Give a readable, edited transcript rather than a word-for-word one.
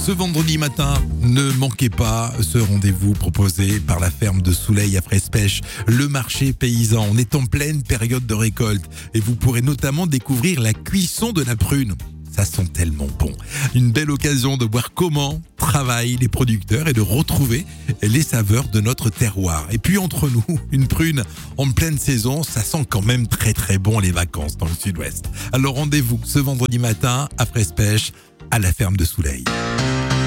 Ce vendredi matin, ne manquez pas ce rendez-vous proposé par la ferme de Souley à Frespech, le marché paysan. On est en pleine période de récolte et vous pourrez notamment découvrir la cuisson de la prune. Ça sent tellement bon. Une belle occasion de voir comment travaillent les producteurs et de retrouver les saveurs de notre terroir. Et puis entre nous, une prune en pleine saison, ça sent quand même très très bon les vacances dans le sud-ouest. Alors rendez-vous ce vendredi matin à Frespech, à la ferme de Souley.